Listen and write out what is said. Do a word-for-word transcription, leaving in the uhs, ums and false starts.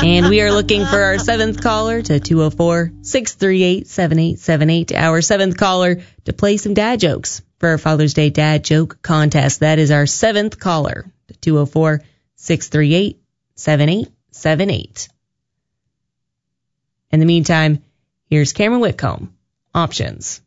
And we are looking for our seventh caller to two oh four, six three eight, seven eight seven eight. Our seventh caller to play some dad jokes for our Father's Day Dad Joke Contest. That is our seventh caller to two oh four, six three eight, seven eight seven eight. In the meantime, here's Cameron Whitcomb. Options.